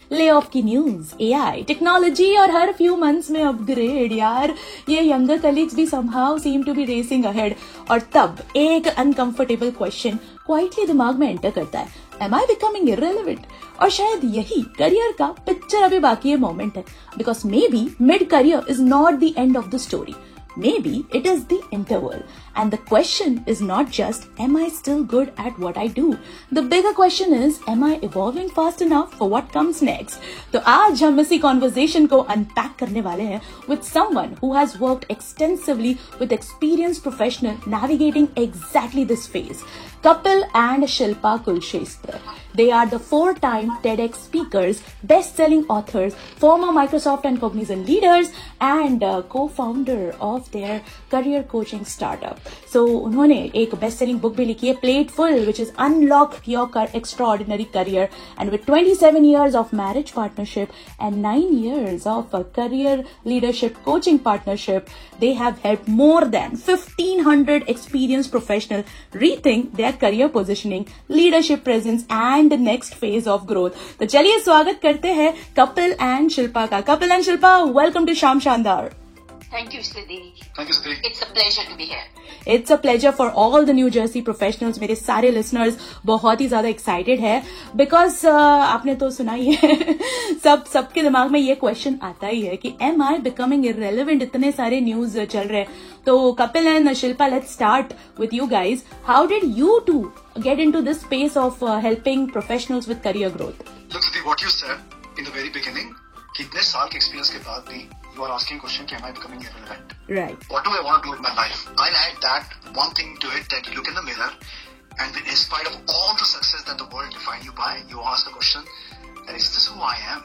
Lay off की news, AI, technology और हर few months में अपग्रेड। यार ये यंगर कलीग्स भी somehow seem to be racing ahead. और तब एक अनकंफर्टेबल क्वेश्चन क्वाइटली दिमाग में एंटर करता है, एम आई बिकमिंग इररिलेवेंट? और शायद यही करियर का पिक्चर अभी बाकी है मोमेंट है, because may be mid career is not the end of the story. Maybe it is the interval. And the question is not just, am I still good at what I do? The bigger question is, am I evolving fast enough for what comes next? तो आज हम इसी conversation को unpack करने वाले हैं with someone who has worked extensively with experienced professional navigating exactly this phase. Kapil and Shilpa Kulshestra. They are the 4-time TEDx speakers, best-selling authors, former Microsoft and Cognizant leaders, and co-founder of their career coaching startup. So, उन्होंने एक best-selling book भी लिखी है, Plateful, which is Unlock Your Extraordinary Career. And with 27 years of marriage partnership and 9 years of career leadership coaching partnership, they have helped more than 1,500 experienced professionals rethink their career positioning, leadership presence, and the next phase of growth. तो चलिए स्वागत करते हैं Kapil and Shilpa का. Kapil and Shilpa, welcome to शाम शानदार. Thank you, Siddhi. Thank you, Siddhi. It's a pleasure to be here. It's a pleasure for all the New Jersey professionals. मेरे सारे listeners बहुत ही ज्यादा excited है because आपने तो सुना ही है सबके दिमाग में ये question आता ही है कि am I becoming irrelevant? इतने सारे news चल रहे हैं. तो Kapil and Shilpa, let's start with you guys. How did you two get into this space of helping professionals with career growth? Look, Siddhi, what you said in the very beginning, कितने साल के experience के बाद भी you are asking question, am I becoming irrelevant? Right. What do I want to do with my life? I'll add that one thing to it, that you look in the mirror and in spite of all the success that the world define you by, you ask the question, is this who I am?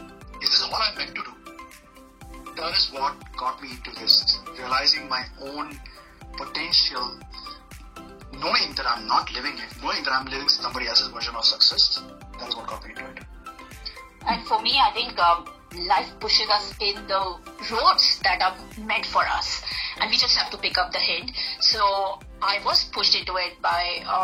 Is this all I'm meant to do? That is what got me into this, realizing my own potential, knowing that I'm not living it, knowing that I'm living somebody else's version of success. That is what got me into it. And for me, I think life pushes us in the roads that are meant for us. And we just have to pick up the hint. So I was pushed into it by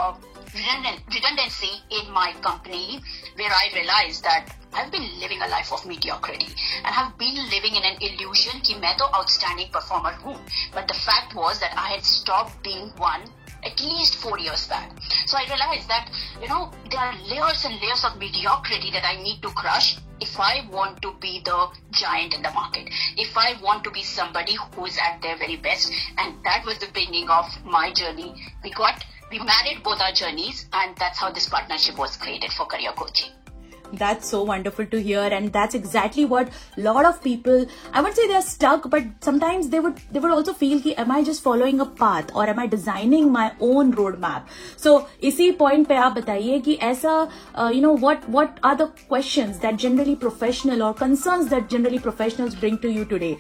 redundancy in my company, where I realized that I've been living a life of mediocrity and have been living in an illusion कि मैं तो outstanding performer हूँ. But the fact was that I had stopped being one at least 4 years back. So I realized that, there are layers and layers of mediocrity that I need to crush if I want to be the giant in the market, if I want to be somebody who is at their very best. And that was the beginning of my journey. We married both our journeys, and that's how this partnership was created for career coaching. That's so wonderful to hear, and that's exactly what a lot of people, I would say they're stuck, but sometimes they would also feel कि am I just following a path or am I designing my own roadmap? So इसी point पे आप बताइए कि ऐसा what are the questions that generally professional or concerns that generally professionals bring to you today?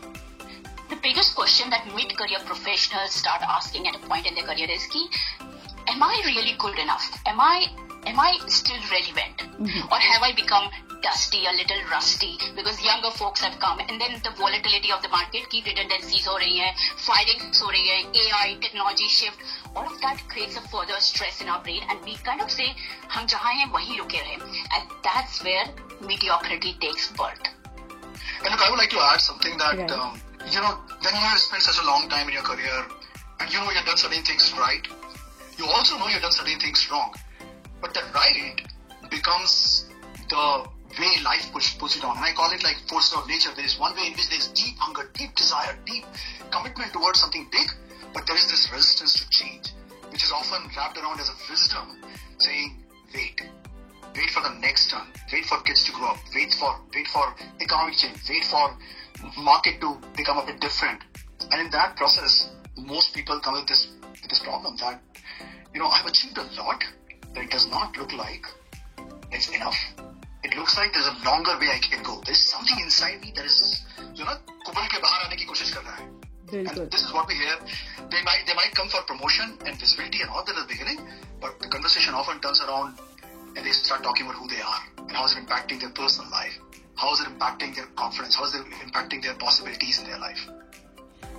The biggest question that mid-career professionals start asking at a point in their career is कि am I really good enough? Am I still relevant? Mm-hmm. Or have I become dusty, a little rusty? Because younger folks have come, and then the volatility of the market, की redundancies हो रही हैं, firings हो रही हैं, AI, technology shift, all of that creates a further stress in our brain, and we kind of say, हम जहाँ हैं वहीं रुके रहे. And that's where mediocrity takes birth. And look, I would like to add something that, right. When you have spent such a long time in your career, and you've done certain things right, you also know you've done certain things wrong. But the right becomes the way life puts it on. And I call it like forces of nature. There is one way in which there is deep hunger, deep desire, deep commitment towards something big, but there is this resistance to change, which is often wrapped around as a wisdom, saying, wait for the next turn, wait for kids to grow up, wait for economic change, wait for market to become a bit different. And in that process, most people come with this problem that, I've achieved a lot, but it does not look like it's enough. It looks like there's a longer way I can go. There's something inside me that is, Kubal के बाहर आने की कोशिश कर रहा है. And this is what we hear. They might come for promotion and visibility and all that at the beginning, but the conversation often turns around and they start talking about who they are and how is it impacting their personal life, how is it impacting their confidence, how is it impacting their possibilities in their life.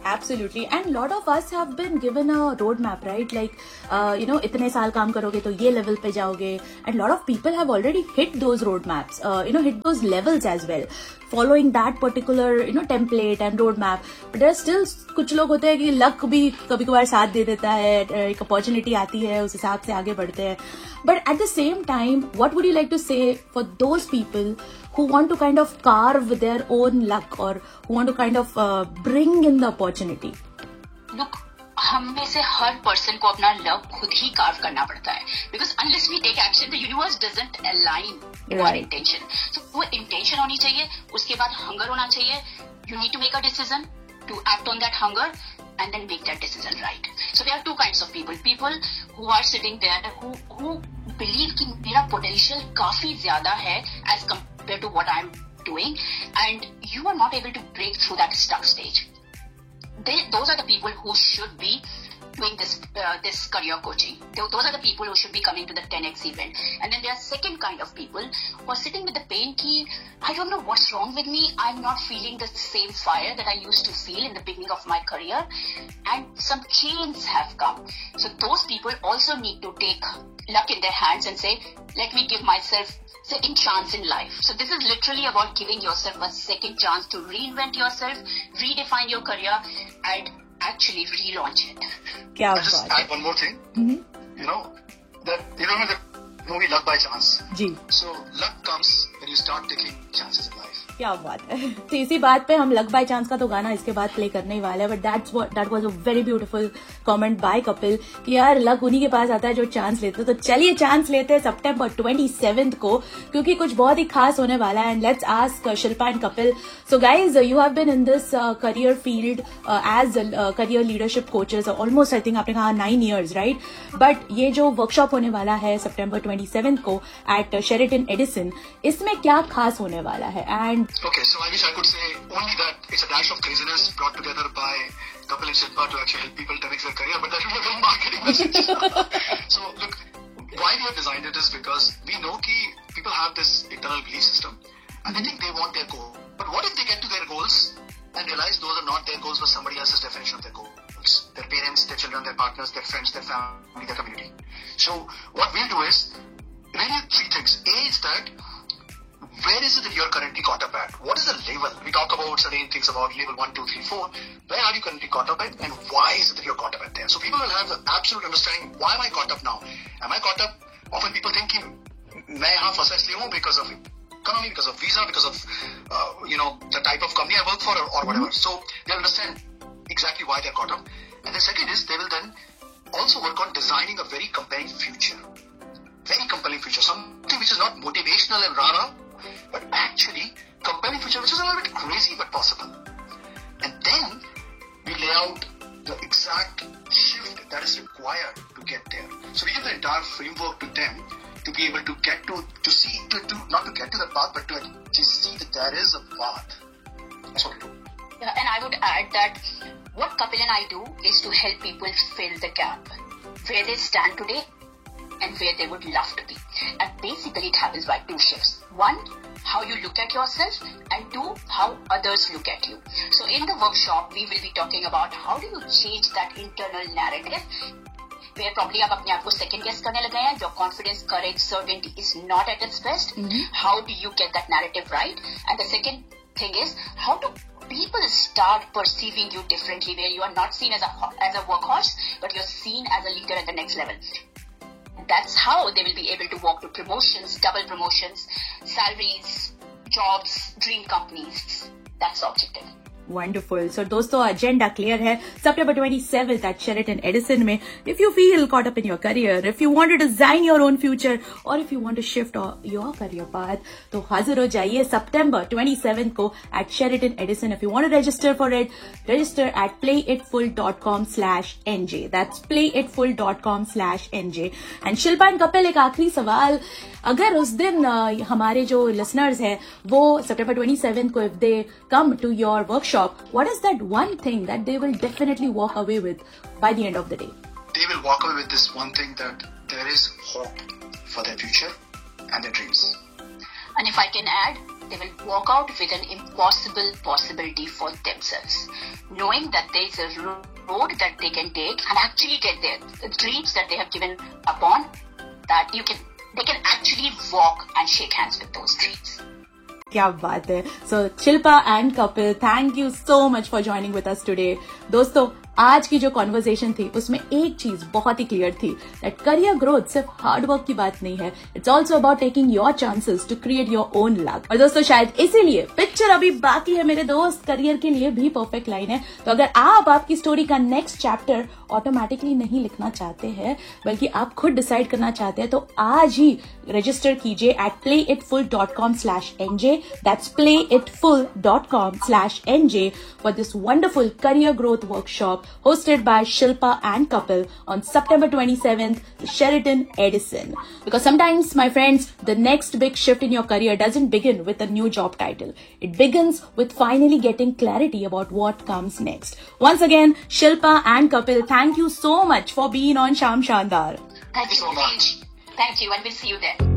Absolutely, and lot of us have been given a roadmap, right? Like, इतने साल काम करोगे तो ये level पे जाओगे, and lot of people have already hit those roadmaps, hit those levels as well, following that particular, template and roadmap. But there are still कुछ लोग होते हैं कि luck भी कभी कभार साथ दे देता है, एक opportunity आती है, उस हिसाब से आगे बढ़ते हैं. But at the same time, what would you like to say for those people who want to kind of carve their own luck or who want to kind of bring in the opportunity? Look, हम में से हर person को अपना luck खुद ही curve करना पड़ता है, because unless we take action the universe doesn't align our intention. सो वो इंटेंशन होनी चाहिए, उसके बाद हंगर होना चाहिए. You need to make a decision to act on that hunger and then make that decision right. So there are two kinds of people who are sitting there who believe कि मेरा potential काफी ज्यादा है as compared to what I'm doing, and you are not able to break through that stuck stage. Those are the people who should be doing this career coaching. Those are the people who should be coming to the 10x event. And then there are second kind of people who are sitting with the pain ki, I don't know what's wrong with me. I'm not feeling the same fire that I used to feel in the beginning of my career. And some change have come. So those people also need to take luck in their hands and say, let me give myself second chance in life. So this is literally about giving yourself a second chance to reinvent yourself, redefine your career, and actually relaunch it. I'll just add one more thing. Mm-hmm. You know the movie Luck by Chance. Ji. So luck comes when you start taking chances in life. क्या बात है. तो इसी बात पे हम luck by chance का तो गाना इसके बाद प्ले करने ही वाले हैं, but that was a very beautiful comment bye Kapil कि यार लक उन्हीं के पास आता है जो चांस लेते हैं. तो चलिए चांस लेते हैं सितंबर 27 को, क्योंकि कुछ बहुत ही खास होने वाला है. And let's ask Shilpa and Kapil. So guys, you have been in this career field as career leadership coaches almost, I think आपने कहा 9 years, राइट? बट ये जो वर्कशॉप होने वाला है सितंबर 27 को एट शेरेटन एडिसन, इसमें क्या खास होने वाला है? And okay, so I wish I could say only that it's a dash of craziness brought together by Kapil and Shilpa to actually help people 10x their career, but that will be a very marketing message. So look, why we have designed it is because we know that people have this internal belief system and they think they want their goal. But what if they get to their goals and realize those are not their goals but somebody else's definition of their goals? Their parents, their children, their partners, their friends, their family, their community. So what we'll do is really 3 things. A is that where is it that you're currently caught up at? What is the level? We talk about certain things about level 1, 2, 3, 4. Where are you currently caught up at, and why is it that you're caught up at there? So people will have the absolute understanding, why am I caught up now? Am I caught up? Often people think मैं यहाँ फंसा इसलिए हूँ because of economy, because of visa, because of the type of company I work for or whatever. So they'll understand exactly why they're caught up. And the second is they will then also work on designing a very compelling future. Very compelling future. Something which is not motivational and rah-rah, but actually compelling future which is a little bit crazy but possible. And then we lay out the exact shift that is required to get there. So we give the entire framework to them to be able to get to see, not to get to the path, but to just see that there is a path. That's what we do. Yeah, and I would add that what Kapil and I do is to help people fill the gap where they stand today and where they would love to be. And basically it happens by 2 shifts. 1, how you look at yourself, and 2, how others look at you. So in the workshop, we will be talking about how do you change that internal narrative where probably आप अपने आप को second guess करने लगे हैं, your confidence, courage, certainty is not at its best. Mm-hmm. How do you get that narrative right? And the second thing is, how do people start perceiving you differently, where you are not seen as a workhorse, but you're seen as a leader at the next level. That's how they will be able to walk to promotions, double promotions, salaries, jobs, dream companies. That's the objective. Wonderful. So दोस्तों, agenda clear है. September 27th at Sheraton Edison में. If you feel caught up in your career, if you want to design your own future, or if you want to shift your career path, तो हाजिर हो जाइए September 27th को at Sheraton Edison. If you want to register for it, register at playitfull.com/nj. That's playitfull.com/nj. And Shilpa and Kapil, एक आखिरी सवाल. अगर उस दिन हमारे जो listeners हैं, वो September 27th को if they come to your workshop, what is that one thing that they will definitely walk away with by the end of the day? They will walk away with this one thing, that there is hope for their future and their dreams. And if I can add, they will walk out with an impossible possibility for themselves, knowing that there is a road that they can take and actually get there. The dreams that they have given upon, that they can actually walk and shake hands with those dreams. क्या बात है. So Shilpa and Kapil, thank you so much for joining with us today. दोस्तों, आज की जो conversation थी उसमें एक चीज बहुत ही क्लियर थी दैट करियर ग्रोथ सिर्फ हार्ड वर्क की बात नहीं है. It's also about taking your chances to create your own luck. और दोस्तों, शायद इसीलिए पिक्चर अभी बाकी है मेरे दोस्त. करियर के लिए भी परफेक्ट लाइन है. तो अगर आप आपकी स्टोरी का नेक्स्ट चैप्टर ऑटोमेटिकली नहीं लिखना चाहते हैं, बल्कि आप खुद डिसाइड करना चाहते हैं, तो आज ही रजिस्टर कीजिए eight playitfull.com/nj. That's playitfull.com/nj for this wonderful career growth workshop hosted by Shilpa and Kapil on September 27th, the Sheraton Edison. Because sometimes, my friends, the next big shift in your career doesn't begin with a new job title. It begins with finally getting clarity about what comes next. Once again, Shilpa and Kapil, thank you so much for being on Sham Shandar. Thank you so much. Thank you, and we'll see you there.